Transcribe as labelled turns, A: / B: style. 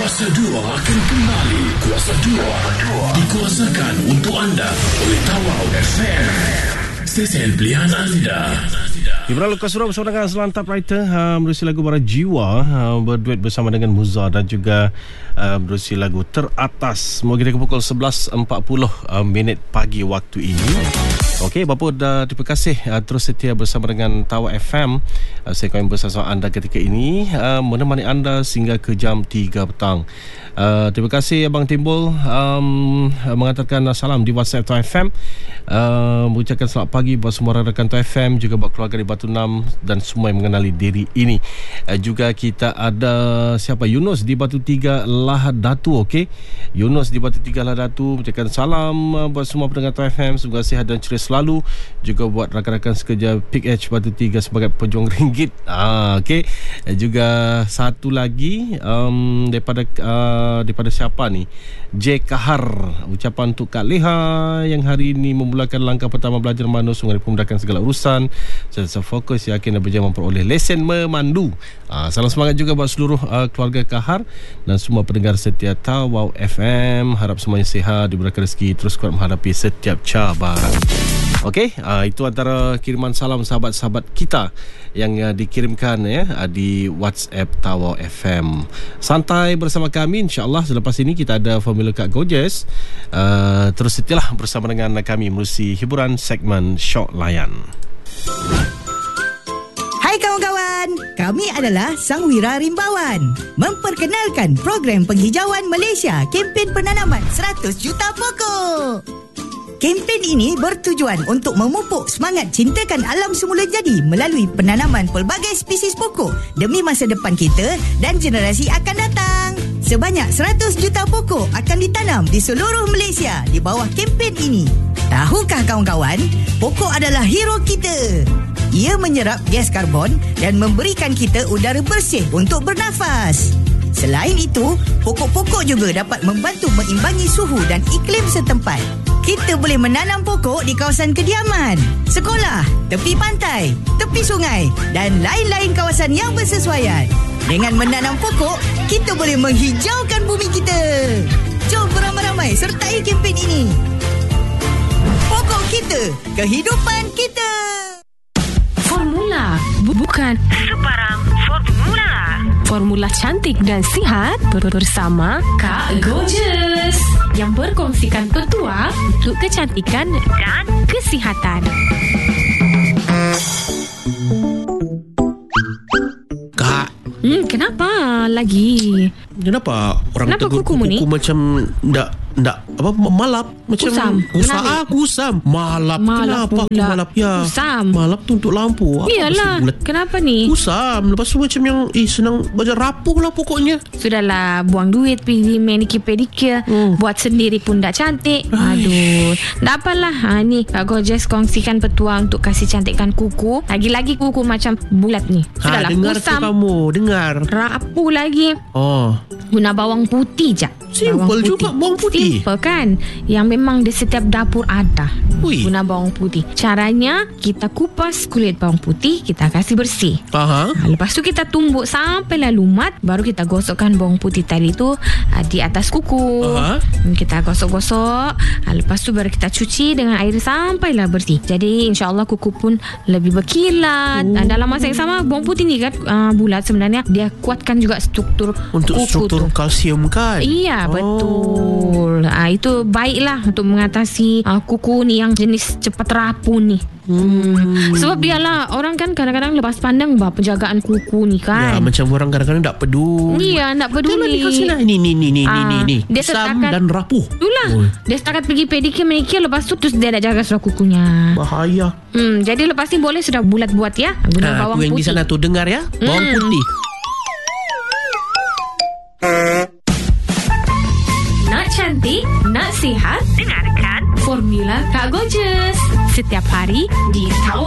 A: Kuasa 2 akan kembali. Kuasa 2 dikuasakan untuk anda oleh Tawau FM, stesen pilihan anda.
B: Ibrahim Kasura bersama dengan Selantap Writer menerusi lagu Bara Jiwa, berduet bersama dengan Muza dan juga menerusi lagu Teratas. Mau kita ke pukul 11.40 minit pagi waktu ini. Okey, Bapa dah terima kasih terus setia bersama dengan Tawau FM. Saya akan bersama anda ketika ini, menemani anda sehingga ke jam 3 petang. Terima kasih Abang Timbul mengatakan salam di WhatsApp Tawau FM, mengucapkan selamat pagi buat semua rakan Tawau FM, juga buat keluarga di Batu 6 dan semua yang mengenali diri ini. Juga kita ada siapa, Yunus di Batu 3 Lahad Datu. Okey, Yunus di Batu 3 Lahad Datu mengucapkan salam buat semua pendengar Tawau FM, semoga sihat dan ceria selalu. Juga buat rakan-rakan sekerja PH Batu 3 sebagai pejuang ringgit. Okey, juga satu lagi daripada siapa ni, J. Kahar, ucapan untuk Kak Leha yang hari ini memulakan langkah pertama belajar memandu, sungguh memudahkan segala urusan, serta fokus, yakin dan berjaya memperoleh lesen memandu. Salam semangat juga buat seluruh keluarga Kahar dan semua pendengar setia Tawau FM. Harap semuanya sihat, diberikan rezeki, terus kuat menghadapi setiap cabaran. Okey, itu antara kiriman salam sahabat-sahabat kita yang dikirimkan di WhatsApp Tawau FM. Santai bersama kami, insya-Allah. Selepas ini kita ada Formula Kak Gorgeous. Terus setialah bersama dengan kami menerusi hiburan segmen Syok Layan.
C: Hai kawan-kawan, kami adalah Sang Wira Rimbawan, memperkenalkan program penghijauan Malaysia, kempen penanaman 100 juta pokok. Kempen ini bertujuan untuk memupuk semangat cintakan alam semula jadi melalui penanaman pelbagai spesies pokok demi masa depan kita dan generasi akan datang. Sebanyak 100 juta pokok akan ditanam di seluruh Malaysia di bawah kempen ini. Tahukah kawan-kawan, pokok adalah hero kita. Ia menyerap gas karbon dan memberikan kita udara bersih untuk bernafas. Selain itu, pokok-pokok juga dapat membantu mengimbangi suhu dan iklim setempat. Kita boleh menanam pokok di kawasan kediaman, sekolah, tepi pantai, tepi sungai dan lain-lain kawasan yang bersesuaian. Dengan menanam pokok, kita boleh menghijaukan bumi kita. Jom beramai-ramai sertai kempen ini. Pokok kita, kehidupan kita.
D: Formula, bukan sebarang formula. Formula cantik dan sihat bersama Kak Gorgeous yang berkongsikan petua untuk kecantikan dan kesihatan.
E: Kak,
D: kenapa lagi?
E: Kenapa orang tegur
D: kuku ni?
E: Macam ndak apa malap macam kusam. Malap kenapa
D: pula.
E: Malap ya.
D: Kusam.
E: Malap tu untuk lampu.
D: Iyalah. Kenapa ni?
E: Kusam. Lepas tu macam yang senang baca rapuh lah pokoknya.
D: Sudahlah, buang duit pergi manicure pedicure, buat sendiri pun tak cantik. Aduh, tak apalah. Ni Kak Gorgeous kongsikan petua untuk kasih cantikkan kuku. Lagi-lagi kuku macam bulat ni. Sudahlah,
E: dengar
D: kusam.
E: Kamu dengar.
D: Rapuh lagi. Guna bawang putih je.
E: Simple juga bawang putih.
D: Simple kan? Yang memang di setiap dapur ada. Guna bawang putih. Caranya, kita kupas kulit bawang putih, kita kasih bersih. Lepas tu kita tumbuk sampailah lumat, baru kita gosokkan bawang putih tadi tu di atas kuku. Kita gosok-gosok. Lepas tu baru kita cuci dengan air sampailah bersih. Jadi insya-Allah kuku pun lebih berkilat. Dan dalam masa yang sama, bawang putih ni kan bulat sebenarnya dia kuatkan juga struktur
E: untuk
D: kuku
E: struktur
D: tu.
E: kalsium kan?
D: Iya, betul. Itu baiklah untuk mengatasi kuku ni yang jenis cepat rapuh ni. Sebab biarlah orang kan kadang-kadang lepas pandang penjagaan kuku ni kan.
E: Ya, macam orang kadang-kadang tak peduli.
D: Iya, tak peduli.
E: Ni.
D: Dia
E: Kusam
D: setakat
E: dan rapuh.
D: Itulah. Dia setakat pergi pedicure manicure, lepas tu terus dia nak jaga sudah kukunya.
E: Bahaya.
D: Jadi lepas ni boleh sudah bulat buat ya. Guna bawang
E: aku yang
D: putih.
E: di sana tu dengar ya. Bawang putih.
D: Nak cantik, nak sihat, dengarkan Formula Kak Gorgeous setiap hari di Tawau